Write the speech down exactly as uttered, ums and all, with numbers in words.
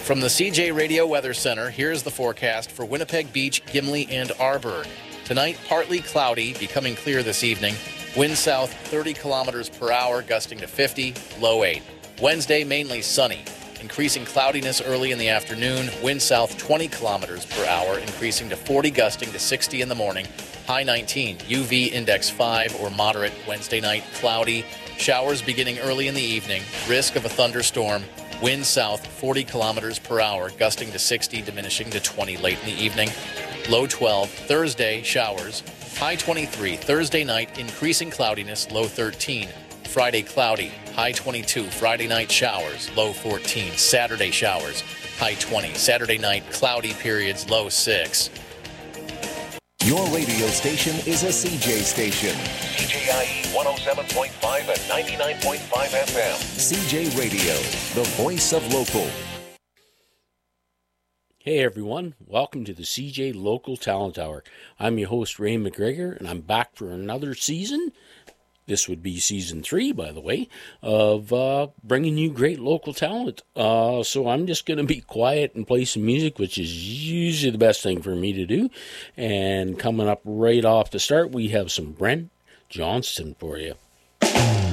From the C J Radio Weather Center, here's the forecast for Winnipeg Beach, Gimli, and Arborg. Tonight, partly cloudy, becoming clear this evening. Wind south thirty kilometers per hour, gusting to fifty, low eight. Wednesday, mainly sunny. Increasing cloudiness early in the afternoon. Wind south twenty kilometers per hour, increasing to forty, gusting to sixty in the morning. High nineteen. U V index five or moderate. Wednesday night, cloudy. Showers beginning early in the evening. Risk of a thunderstorm. Wind south forty kilometers per hour, gusting to sixty, diminishing to twenty late in the evening. Low twelve. Thursday, showers. High twenty-three. Thursday night, increasing cloudiness. Low thirteen. Friday, cloudy. High twenty-two. Friday night, showers. Low fourteen. Saturday, showers. High twenty. Saturday night, cloudy periods. Low six. Your radio station is a C J station. C J I E one oh seven point five and ninety-nine point five F M. C J Radio, the voice of local. Hey everyone, welcome to the C J Local Talent Hour. I'm your host, Ray McGregor, and I'm back for another season. This would be season three, by the way, of uh, bringing you great local talent. Uh, so I'm just going to be quiet and play some music, which is usually the best thing for me to do. And coming up right off the start, we have some Brent Johnston for you.